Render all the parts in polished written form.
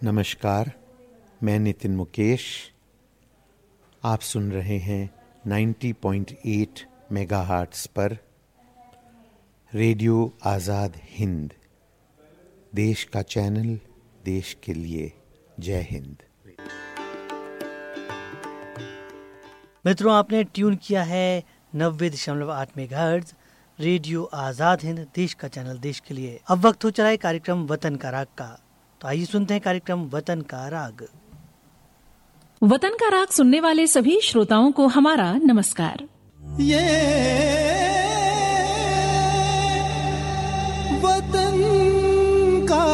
नमस्कार, मैं नितिन मुकेश। आप सुन रहे हैं 90.8 मेगाहर्ट्ज़ पर रेडियो आज़ाद हिंद, देश का चैनल, देश के लिए। जय हिंद। मित्रों, आपने ट्यून किया है 90.8 मेगाहर्ट्ज़ रेडियो आज़ाद हिंद, देश का चैनल, देश के लिए। अब वक्त हो चला है कार्यक्रम वतन का राग का। तो आइए सुनते हैं कार्यक्रम वतन का राग। वतन का राग सुनने वाले सभी श्रोताओं को हमारा नमस्कार। ये वतन का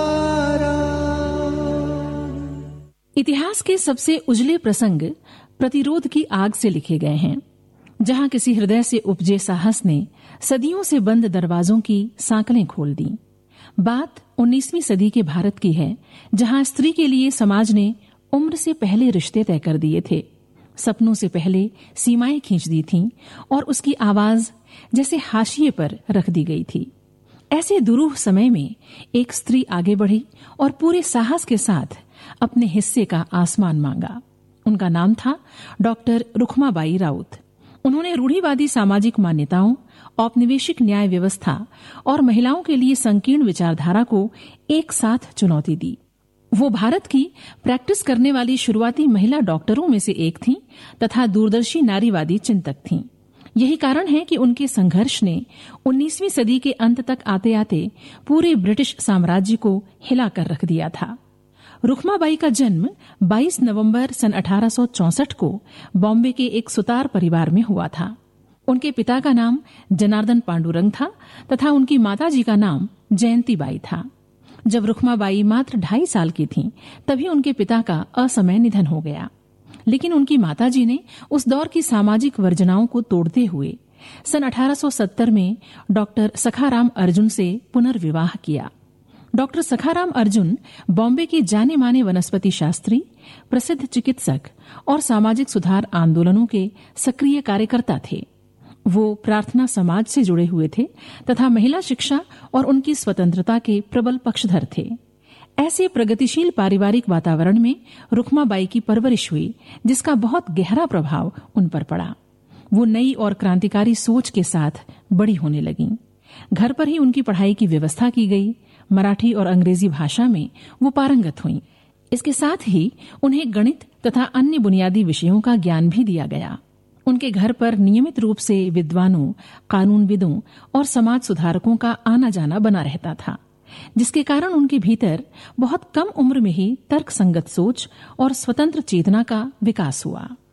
राग। इतिहास के सबसे उजले प्रसंग प्रतिरोध की आग से लिखे गए हैं, जहां किसी हृदय से उपजे साहस ने सदियों से बंद दरवाजों की सांकलें खोल दी। बात 19वीं सदी के भारत की है, जहां स्त्री के लिए समाज ने उम्र से पहले रिश्ते तय कर दिए थे, सपनों से पहले सीमाएं खींच दी थीं और उसकी आवाज जैसे हाशिए पर रख दी गई थी। ऐसे दुरूह समय में एक स्त्री आगे बढ़ी और पूरे साहस के साथ अपने हिस्से का आसमान मांगा। उनका नाम था डॉक्टर रुखमाबाई राउत। उन्होंने रूढ़िवादी सामाजिक मान्यताओं, औपनिवेशिक न्याय व्यवस्था और महिलाओं के लिए संकीर्ण विचारधारा को एक साथ चुनौती दी। वो भारत की प्रैक्टिस करने वाली शुरुआती महिला डॉक्टरों में से एक थीं तथा दूरदर्शी नारीवादी चिंतक थीं। यही कारण है कि उनके संघर्ष ने 19वीं सदी के अंत तक आते आते पूरे ब्रिटिश साम्राज्य को हिलाकर रख दिया था। रुखमाबाई का जन्म 22 नवंबर सन 1864 को बॉम्बे के एक सुतार परिवार में हुआ था। उनके पिता का नाम जनार्दन पांडुरंग था तथा उनकी माताजी का नाम जयंतीबाई था। जब रुखमाबाई मात्र 2.5 साल की थीं, तभी उनके पिता का असमय निधन हो गया। लेकिन उनकी माताजी ने उस दौर की सामाजिक वर्जनाओं को तोड़ते हुए सन 1870 में डॉक्टर सखाराम अर्जुन से पुनर्विवाह किया। डॉक्टर सखाराम अर्जुन बॉम्बे के जाने माने वनस्पति शास्त्री, प्रसिद्ध चिकित्सक और सामाजिक सुधार आंदोलनों के सक्रिय कार्यकर्ता थे। वो प्रार्थना समाज से जुड़े हुए थे तथा महिला शिक्षा और उनकी स्वतंत्रता के प्रबल पक्षधर थे। ऐसे प्रगतिशील पारिवारिक वातावरण में रुखमाबाई की परवरिश हुई, जिसका बहुत गहरा प्रभाव उन पर पड़ा। वो नई और क्रांतिकारी सोच के साथ बड़ी होने लगीं। घर पर ही उनकी पढ़ाई की व्यवस्था की गई। मराठी और अंग्रेजी भाषा में वो पारंगत हुईं। इसके साथ ही उन्हें गणित तथा अन्य बुनियादी विषयों का ज्ञान भी दिया गया। उनके घर पर नियमित रूप से विद्वानों, कानूनविदों और समाज सुधारकों का आना जाना बना रहता था, जिसके कारण उनके भीतर बहुत कम उम्र में ही तर्कसंगत सोच और स्वतंत्र चेतना का विकास हुआ।